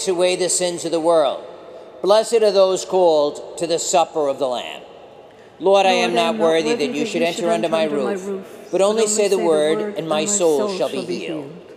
takes away the sins of the world. Blessed are those called to the supper of the Lamb. Lord, I am not worthy that you should enter under my roof, but only say the word, and my soul shall be healed.